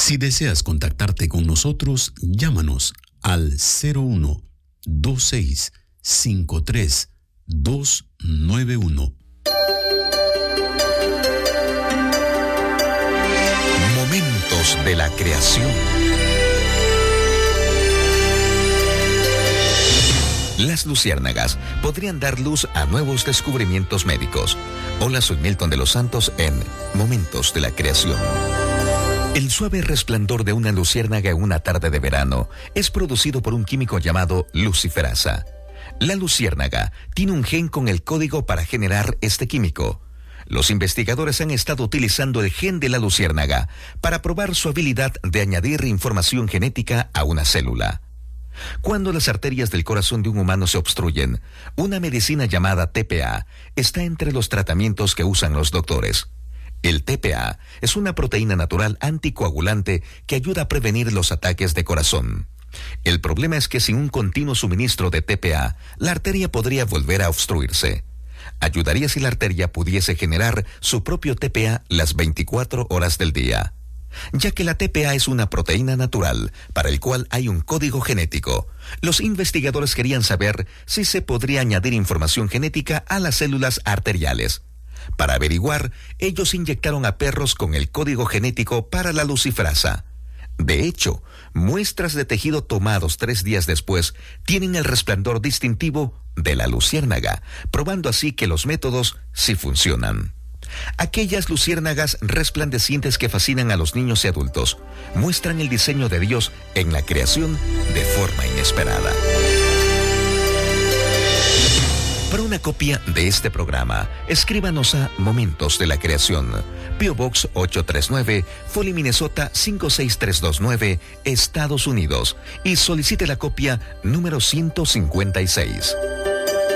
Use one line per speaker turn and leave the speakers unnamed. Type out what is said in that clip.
Si deseas contactarte con nosotros, llámanos al 01-2653-291.
Momentos de la creación. Las luciérnagas podrían dar luz a nuevos descubrimientos médicos. Hola, soy Milton de los Santos en Momentos de la Creación. El suave resplandor de una luciérnaga en una tarde de verano es producido por un químico llamado luciferasa. La luciérnaga tiene un gen con el código para generar este químico. Los investigadores han estado utilizando el gen de la luciérnaga para probar su habilidad de añadir información genética a una célula. Cuando las arterias del corazón de un humano se obstruyen, una medicina llamada TPA está entre los tratamientos que usan los doctores. El TPA es una proteína natural anticoagulante que ayuda a prevenir los ataques de corazón. El problema es que sin un continuo suministro de TPA, la arteria podría volver a obstruirse. Ayudaría si la arteria pudiese generar su propio TPA las 24 horas del día. Ya que la TPA es una proteína natural para el cual hay un código genético, los investigadores querían saber si se podría añadir información genética a las células arteriales. Para averiguar, ellos inyectaron a perros con el código genético para la luciferasa. De hecho, muestras de tejido tomados 3 días después tienen el resplandor distintivo de la luciérnaga, probando así que los métodos sí funcionan. Aquellas luciérnagas resplandecientes que fascinan a los niños y adultos muestran el diseño de Dios en la creación de forma inesperada. Para una copia de este programa, escríbanos a Momentos de la Creación, P.O. Box 839, Foley, Minnesota 56329, Estados Unidos, y solicite la copia número 156.